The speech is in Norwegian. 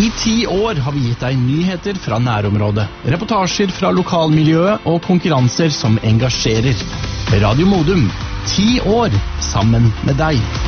I 10 år har vi gitt deg nyheter fra nærområdet, reportasjer fra lokalmiljøet og konkurranser som engasjerer. Radio Modum, 10 år sammen med deg.